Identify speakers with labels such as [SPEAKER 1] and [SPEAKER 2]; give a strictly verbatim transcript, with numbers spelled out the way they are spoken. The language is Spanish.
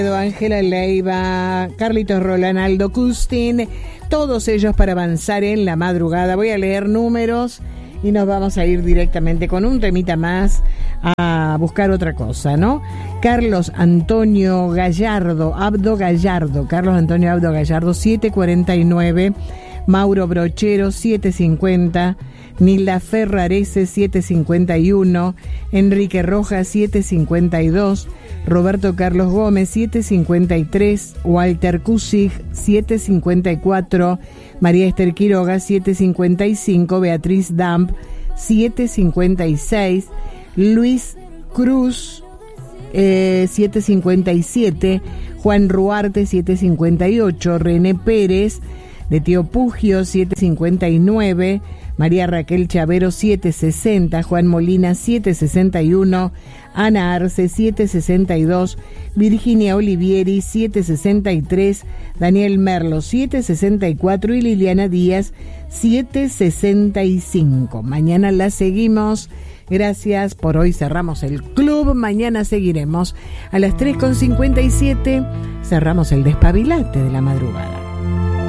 [SPEAKER 1] Ángela Leiva, Carlitos Roland, Aldo Custin, todos ellos para avanzar en la madrugada. Voy a leer números y nos vamos a ir directamente con un temita más a buscar otra cosa, ¿no? Carlos Antonio Gallardo, Abdo Gallardo, Carlos Antonio Abdo Gallardo, siete cuarenta y nueve. Mauro Brochero, siete cincuenta. Nilda Ferrarese, siete cincuenta y uno. Enrique Rojas, siete cincuenta y dos. Roberto Carlos Gómez, siete cincuenta y tres. Walter Kusig, siete cincuenta y cuatro. María Esther Quiroga, siete cincuenta y cinco. Beatriz Damp, siete cincuenta y seis. Luis Cruz, eh, siete cincuenta y siete. Juan Ruarte, siete cincuenta y ocho. René Pérez de Tío Pugio, siete cincuenta y nueve. María Raquel Chavero, siete sesenta. Juan Molina, siete sesenta y uno. Ana Arce, siete sesenta y dos. Virginia Olivieri, siete sesenta y tres. Daniel Merlo, siete sesenta y cuatro. Y Liliana Díaz, siete sesenta y cinco. Mañana la seguimos. Gracias, por hoy cerramos el club. Mañana seguiremos a las tres con cincuenta y siete. Cerramos el despabilate de la madrugada.